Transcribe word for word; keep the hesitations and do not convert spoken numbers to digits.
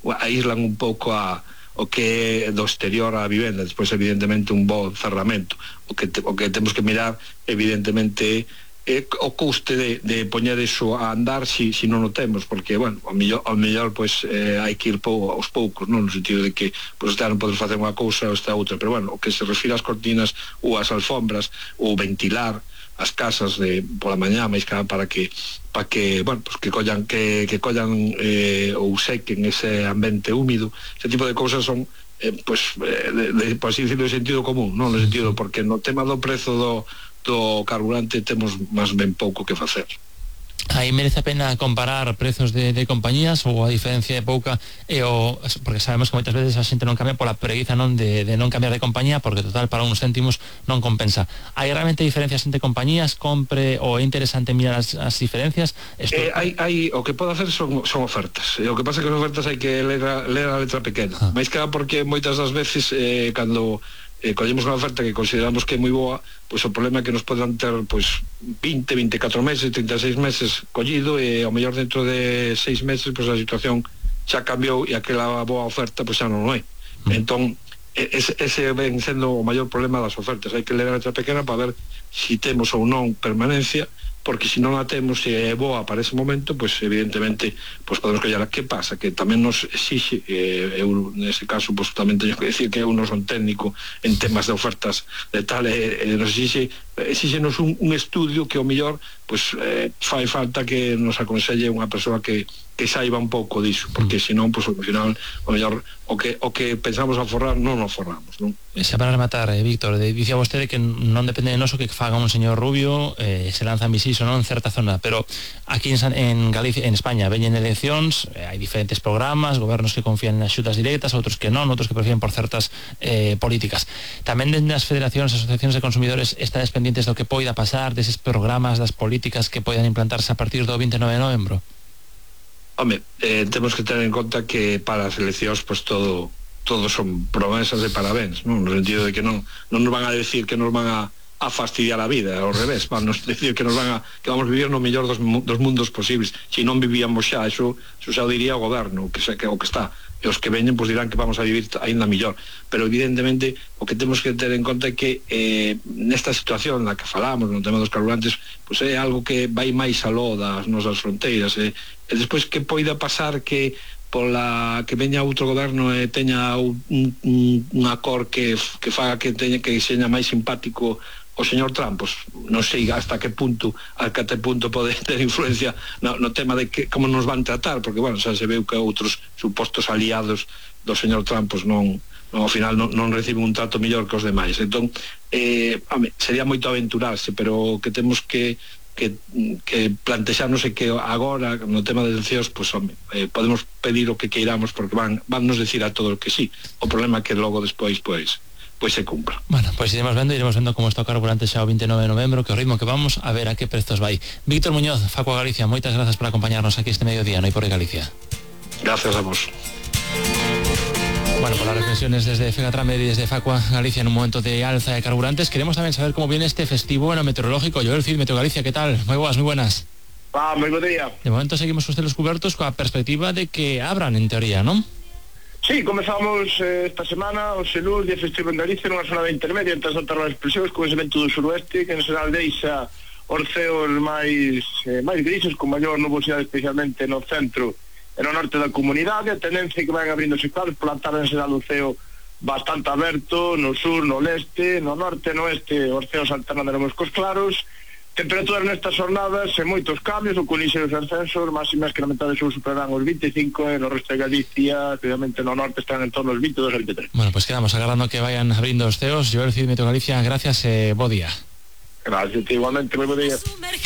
aíslan un pouco a o que é do exterior á vivenda. Despois, evidentemente, un bo cerramento. O que, te, o que temos que mirar, evidentemente, é o custe de, de poñer iso a andar si, si non o temos, porque, bueno, ao mellor, ao mellor pois, eh, hai que ir pou, aos poucos, non? No sentido de que, pois, este ano podes facer unha cousa ou esta outra, pero, bueno, o que se refira ás cortinas ou ás alfombras, ou ventilar as casas de pola mañá, máis que para que para que, bueno, pues que collan que, que collan eh, ou sequen ese ambiente húmido. Ese tipo de cousas son eh, pues, eh, de, de, por así decirlo, de sentido común, non? No sentido, porque no tema do prezo do, do carburante temos máis ben pouco que facer. Aí merece a pena comparar prezos de, de compañías, ou a diferencia é pouca, e o, porque sabemos que moitas veces a xente non cambia pola preguiza non de, de non cambiar de compañía, porque total para uns céntimos non compensa. Hai realmente diferencias entre compañías? Compre ou é interesante mirar as, as diferencias? Esto... Eh, hai, hai, o que pode hacer son, son ofertas, e o que pasa é que as ofertas hai que ler a, ler a letra pequena, ah. máis que nada porque moitas das veces eh, cando eh, collemos unha oferta que consideramos que é moi boa, pois o problema é que nos poden ter pois vinte, vinte e catro meses, trinta e seis meses collido, e ao mellor dentro de seis meses pois a situación xa cambiou e aquela boa oferta pois xa non é. Mm. Entón, ese, ese ven sendo o maior problema das ofertas. Hai que ler a letra pequena para ver si temos ou non permanencia, porque se non a temos e é boa para ese momento, pois evidentemente pois podemos coller. Que pasa? Que tamén nos exixe, eh, eu nese caso pois tamén teño que decir que eu non son técnico en temas de ofertas de tal, eh, nos exixe exíxenos un, un estudio que ao mellor pois eh, fai falta que nos aconselle unha persoa que que saiba un pouco diso, porque senón, pois, ao final, ao mellor, o que, o que pensamos aforrar, non o aforramos, non? Xa para rematar, eh, Víctor, de, dicía vostede que non depende de noso que faga un señor Rubio, eh, se lanza misis ou non en certa zona, pero aquí en, San, en Galicia, en España, veñen eleccións, eh, hai diferentes programas, gobernos que confían en axudas directas, outros que non, outros que prefieren por certas eh, políticas. Tamén dende as federacións, asociacións de consumidores, estades pendientes do que poida pasar, deses programas, das políticas que poidan implantarse a partir do vinte e nove de novembro? Home, eh, temos que tener en conta que para as eleccións pues todo todo son promesas de parabéns, non? No sentido de que non non nos van a decir que nos van a, a fastidiar a vida, ao revés, van a decir que nos van a que vamos vivir no mellor dos, dos mundos posibles. Se non vivíamos xa, eso, eso xa o diría o goberno, que sei que o que está. E os que veñen pues dirán que vamos a vivir aínda mellor, pero evidentemente o que temos que ter en conta é que eh, nesta situación na que falamos no tema dos carburantes, pues é algo que vai máis aló das nosas fronteiras, eh, e despois que poida pasar que pola que veña outro goberno e teña un, un, un acor que, que faga que teña que seña máis simpático o señor Trump, pues, non sei hasta que punto a que punto pode ter influencia no, no tema de que, como nos van tratar, porque, bueno, xa se veu que outros supostos aliados do señor Trump pues, non, non, ao final non, non reciben un trato mellor que os demais. Entón, eh, home, sería moito aventurarse, pero que temos que que, que plantexarnos é que agora no tema de eleccións pues, home, eh, podemos pedir o que queiramos porque van, van nos decir a todo o que sí. O problema é que logo despois pois pois se cumpra. Bueno, pois iremos vendo, iremos vendo como está o carburante xa o vinte e nove de novembro, que o ritmo que vamos a ver a que prezos vai. Víctor Muñoz, Facua Galicia, moitas grazas por acompañarnos aquí este mediodía, no hai por Galicia. Gracias a vos. Bueno, por las reflexiones desde Fegatrammed y desde Facua Galicia en un momento de alza de carburantes, queremos también saber cómo viene este festivo en lo meteorológico. Joel Cid, Meteo Galicia, ¿qué tal? Muy buenas, muy buenas. Ah, muy buen día. De momento seguimos os celos cubertos coa perspectiva de que abran en teoría, ¿non? Sí, comezamos eh, esta semana o Selur de festivo en Galicia nunha zona de intermedia entre as altas expresións con ese vento do suroeste que en xeral deixa os ceos máis eh, máis grises con maior nubosidade especialmente no centro e no norte da comunidade. A tendencia que van abrindo os claros pola tarde en xeral o ceo bastante aberto no sur, no leste, no norte, no oeste os ceos alternaremos cos claros. Temperaturas nestas jornadas e moitos cambios, o con lixeiros ascensos, máximas que na metade sur superarán os vinte e cinco e no resto de Galicia, especialmente no norte, están en torno aos vinte e dos a vinte e tres. Bueno, pues quedamos agardando que vayan abrindo os ceos. Joel Cid, Meteo Galicia, gracias e eh, bo día. Gracias, igualmente, moi bo día.